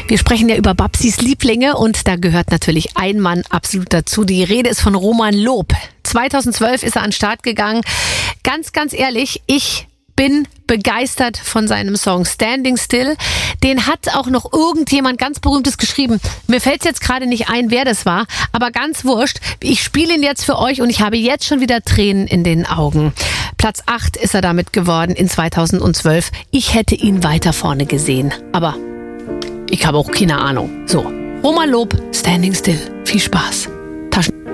Wir sprechen ja über Babsis Lieblinge und da gehört natürlich ein Mann absolut dazu. Die Rede ist von Roman Loob. 2012 ist er an den Start gegangen. Ganz ehrlich, ich bin begeistert von seinem Song Standing Still. Den hat auch noch irgendjemand ganz Berühmtes geschrieben. Mir fällt jetzt gerade nicht ein, wer das war, aber ganz wurscht. Ich spiele ihn jetzt für euch und ich habe jetzt schon wieder Tränen in den Augen. Platz 8 ist er damit geworden in 2012. Ich hätte ihn weiter vorne gesehen, aber ich habe auch keine Ahnung. So, Roman Loob, Standing Still. Viel Spaß.